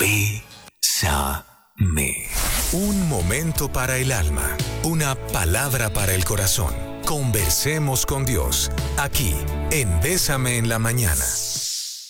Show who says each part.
Speaker 1: Bésame. Un momento para el alma, una palabra para el corazón. Conversemos con Dios, aquí en Bésame en la Mañana.